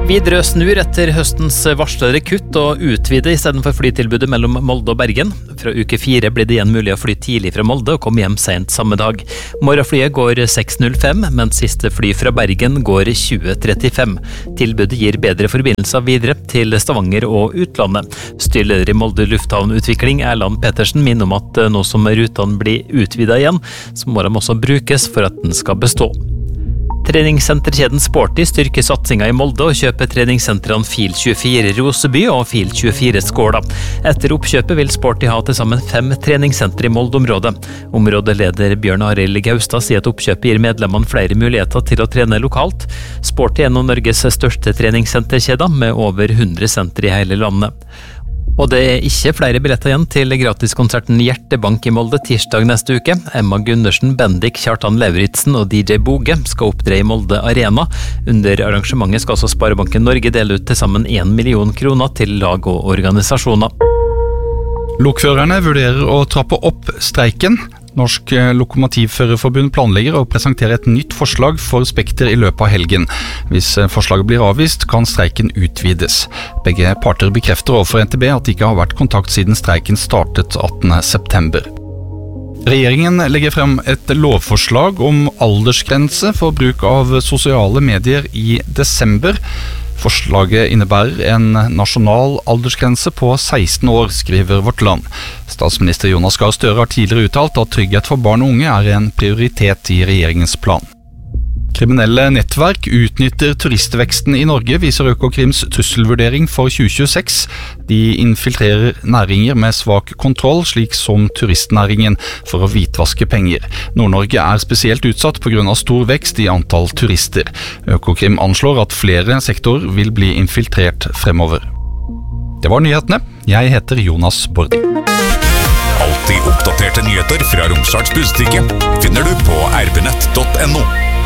Widerøe snur etter høstens varslede kutt og utvider I stedet for flytilbudet mellom Molde og Bergen. Fra uke 4 blir det igjen mulig å fly tidlig fra Molde og komme hjem sent samme dag. Morgenflyet går 6.05, mens siste fly fra Bergen går 20.35. Tilbudet gir bedre forbindelser videre til Stavanger og utlandet. Styreleder I Molde Lufthavn Utvikling, Erland Pettersen, minner om at nå som rutene blir utvidet igjen, så må de også brukes for at den skal bestå. Treningssenterkjeden Sporty styrker satsingen I Molde og kjøper treningssentrene Fil24 Roseby og Fil24 Skåla. Etter oppkjøpet vil Sporty ha til sammen 5 treningssentre I Molde-området. Områdeleder Bjørn Arild Gaustad sier at oppkjøpet gir medlemmene flere muligheter til å trene lokalt. Sporty en av Norges største treningssenterkjeder med over 100 sentre I hele landet. Og det ikke flere billetter igjen til gratiskonserten Hjertebank I Molde tirsdag neste uke. Emma Gundersen, Bendik, Kjartan Leuritzen og DJ Boge skal opptre I Molde Arena. Under arrangementet skal også Sparebanken Norge dele ut til sammen 1 million kroner til lag og organisasjoner. Lokførerne vurderer å trappe opp streiken. Norsk Lokomotivførerforbund planlegger å presentere et nytt forslag for Spekter I løpet av helgen. Hvis forslaget blir avvist, kan streiken utvides. Begge parter bekrefter overfor NTB at det ikke har vært kontakt siden streiken startet 18. september. Regjeringen legger frem et lovforslag om aldersgrense for bruk av sosiale medier I desember. Forslaget innebærer en nasjonal aldersgrense på 16 år, skriver Vårt Land. Statsminister Jonas Gahr Støre har tidligere uttalt at trygghet for barn og unge en prioritet I regjeringens plan. Kriminelle nettverk utnytter turistveksten I Norge, viser Økokrims trusselvurdering for 2026. De infiltrerer næringer med svak kontroll, slik som turistnæringen, for å hvitvaske penger. Nord-Norge spesielt utsatt på grunn av stor vekst I antall turister. Økokrim anslår at flere sektorer vil bli infiltrert fremover. Det var nyhetene. Jeg heter Jonas Bordi. Alltid oppdaterte nyheter fra Romsdals Budstikke finner du på rbnett.no.